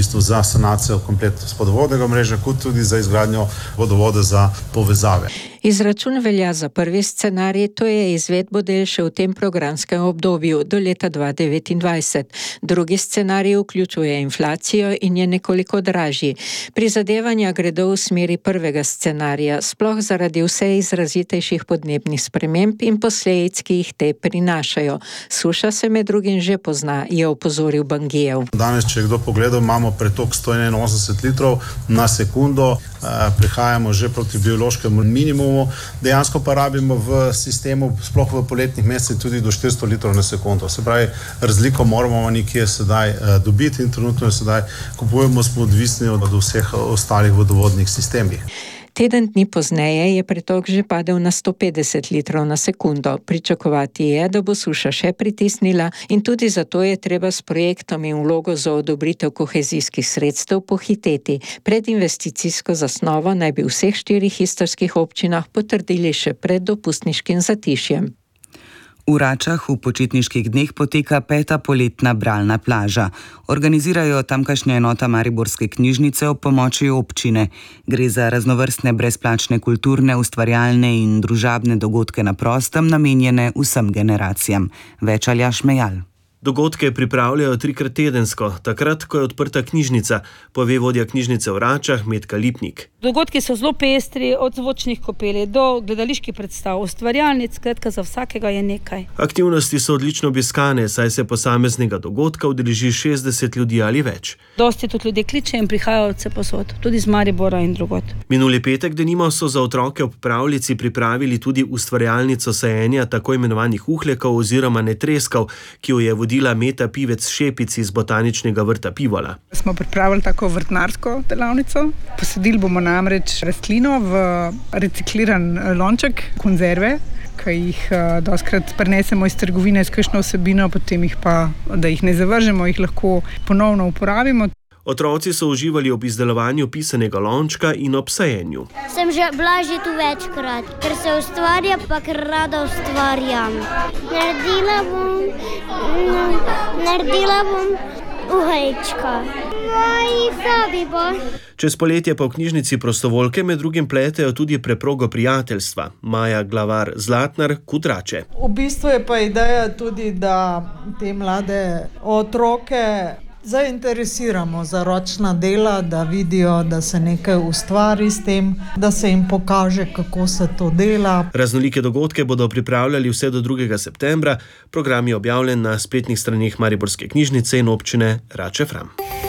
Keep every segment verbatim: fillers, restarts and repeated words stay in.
bistvu za sanacijo komplet spodvodnega mreža, kot tudi za izgradnjo vodovode za povezave. Izračun velja za prvi scenarij, to je izvedbo del še v tem programskem obdobju do leta dva tisoč devetindvajset. Drugi scenarij vključuje inflacijo in je nekoliko dražji. Prizadevanja gredo v smeri prvega scenarija, sploh zaradi vse izrazitejših podnebnih sprememb in posledic, ki jih te prinašajo. Suša se med drugim že pozna, je opozoril Bangijev. Danes, če kdo pogledal, imamo pretok sto enainosemdeset litrov na sekundo, prihajamo že proti biološkemu minimumu, dejansko pa rabimo v sistemu, sploh v poletnih mesecih, tudi do štiristo litrov na sekundo. Se pravi, razliko moramo nekje sedaj dobiti in trenutno je sedaj kupujemo, smo odvisni od vseh ostalih vodovodnih sistemih. Teden dni pozneje je pretok že padel na sto petdeset litrov na sekundo. Pričakovati je, da bo suša še pritisnila in tudi zato je treba s projektom in vlogo za odobritev kohezijskih sredstev pohiteti. Pred investicijsko zasnovo naj bi v vseh štirih istrskih občinah potrdili še pred dopustniškim zatišjem. V Račah v počitniških dneh poteka peta poletna bralna plaža. Organizirajo tamkajšnja enota Mariborske knjižnice ob pomoči občine. Gre za raznovrstne brezplačne kulturne, ustvarjalne in družabne dogodke na prostem, namenjene vsem generacijam. Več Aljaž Mejal. Dogodke pripravljajo trikrat tedensko, takrat, ko je odprta knjižnica, pove vodja knjižnice v Račah Metka Lipnik. Dogodki so zelo pestri, od zvočnih kopeli do gledaliških predstav, ustvarjalnic, skratka za vsakega je nekaj. Aktivnosti so odlično obiskane, saj se posameznega dogodka udeleži šestdeset ljudi ali več. Dosti tudi ljudje kliče in prihajajo vse posod, tudi z Maribora in drugod. Minuli petek denimo so za otroke ob pravljici pripravili tudi ustvarjalnico sajenja tako imenovanih uhlekov oziroma netreskov, ki jo je vodila Meta Pivec Šepic iz botaničnega vrta Pivola. Smo pripravili tako vrtnarsko delavnico. Posadili bomo namreč rastlino v recikliran lonček, konzerve, ki jih dostikrat prinesemo iz trgovine s kakšno vsebino, potem jih pa, da jih ne zavržemo, jih lahko ponovno uporabimo. Otroci so uživali ob izdelovanju pisanega lončka in ob sajenju. Sem že bila že tu večkrat, ker se ustvarja, pa ker rada ustvarjam. Naredila bom, naredila bom uhejčka. Moji sobi bo. Čez poletje pa v knjižnici prostovoljke med drugim pletejo tudi preprogo prijateljstva. Maja Glavar Zlatnar, Kutrače. V bistvu je pa ideja tudi, da te mlade otroke zainteresiramo za ročna dela, da vidijo, da se nekaj ustvari s tem, da se jim pokaže, kako se to dela. Raznolike dogodke bodo pripravljali vse do drugega septembra. Program je objavljen na spletnih straneh Mariborske knjižnice in občine Rače Fram.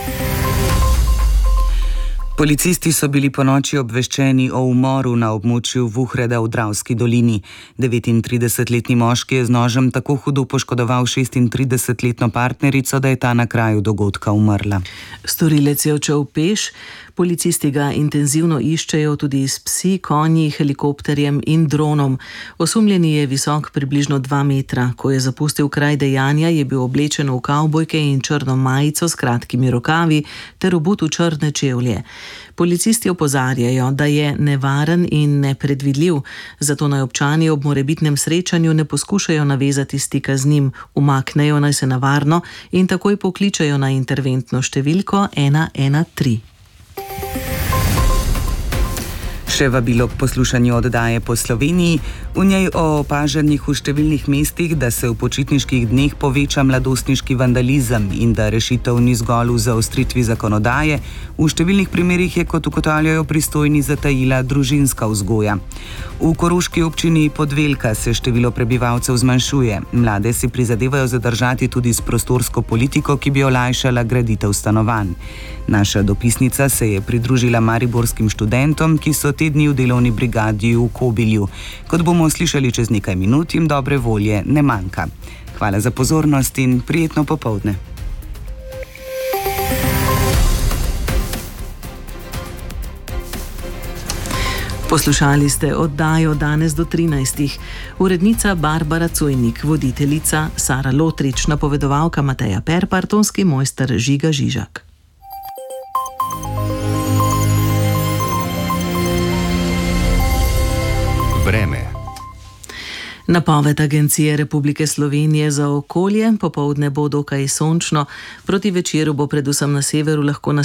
Policisti so bili ponoči obveščeni o umoru na območju Vuhreda v Dravski dolini. devetintridesetletni moški je z nožem tako hudo poškodoval šestintridesetletno partnerico, da je ta na kraju dogodka umrla. Storilec je odšel peš, policisti ga intenzivno iščejo tudi s psi, konji, helikopterjem in dronom. Osumljeni je visok približno dva metra. Ko je zapustil kraj dejanja, je bil oblečen v kavbojke in črno majico s kratkimi rokavi ter obut v črne čevlje. Policisti opozarjajo, da je nevaren in nepredvidljiv, zato naj občani ob morebitnem srečanju ne poskušajo navezati stika z njim, umaknejo naj se na varno in takoj pokličejo na interventno številko ena ena tri. Še vabilo k poslušanju oddaje Po Sloveniji, v njej o opažanjih v številnih mestih, da se v počitniških dneh poveča mladostniški vandalizem in da rešitev ni zgolj v zaostritvi zakonodaje, v številnih primerih je, kot ugotavljajo pristojni, zatajila družinska vzgoja. V koroški občini Podvelka se število prebivalcev zmanjšuje. Mlade si prizadevajo zadržati tudi s prostorsko politiko, ki bi olajšala graditev stanovanj. Naša dopisnica se je pridružila mariborskim študentom, ki so te dni v delovni brigadi v Kobilju. Kot bomo slišali čez nekaj minut, jim dobre volje ne manjka. Hvala za pozornost in prijetno popoldne. Poslušali ste oddajo Danes do trinajstih. Urednica Barbara Cojnik, voditeljica Sara Lotrič, napovedovalka Mateja Perpar, tonski mojster Žiga Žižak. Vreme. Napoved Agencije Republike Slovenije za okolje: popoldne bo dokaj sončno, proti večeru bo predvsem na severu lahko